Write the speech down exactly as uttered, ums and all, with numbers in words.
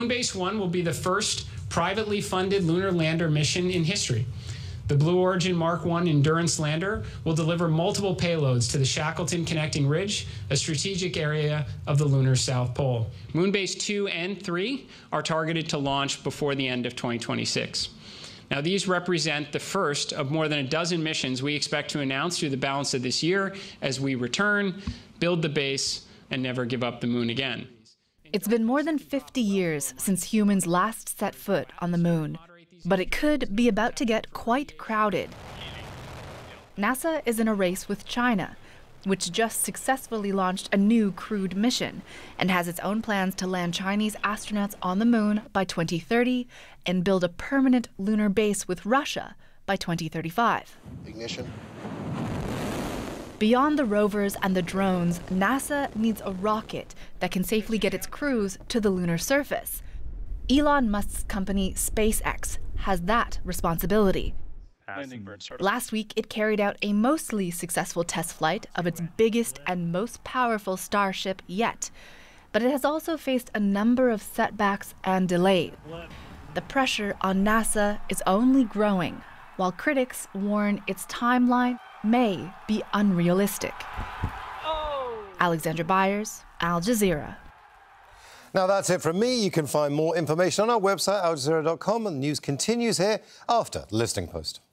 Moonbase one will be the first privately funded lunar lander mission in history. The Blue Origin Mark one Endurance lander will deliver multiple payloads to the Shackleton Connecting Ridge, a strategic area of the lunar South Pole. Moonbase two and three are targeted to launch before the end of twenty twenty-six. Now, these represent the first of more than a dozen missions we expect to announce through the balance of this year as we return, build the base, and never give up the moon again. It's been more than fifty years since humans last set foot on the moon, but it could be about to get quite crowded. NASA is in a race with China, which just successfully launched a new crewed mission and has its own plans to land Chinese astronauts on the moon by twenty thirty and build a permanent lunar base with Russia by twenty thirty-five. Ignition. Beyond the rovers and the drones, NASA needs a rocket that can safely get its crews to the lunar surface. Elon Musk's company SpaceX has that responsibility. Last week, it carried out a mostly successful test flight of its biggest and most powerful Starship yet. But it has also faced a number of setbacks and delays. The pressure on NASA is only growing, while critics warn its timeline may be unrealistic. Oh. Alexandra Byers, Al Jazeera. Now that's it from me. You can find more information on our website, al jazeera dot com, and the news continues here after the Listening Post.